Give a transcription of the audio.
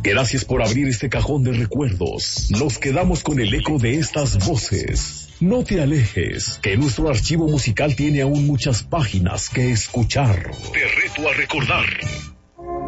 Gracias por abrir este cajón de recuerdos. Nos quedamos con el eco de estas voces. No te alejes, que nuestro archivo musical tiene aún muchas páginas que escuchar. Te reto a recordar.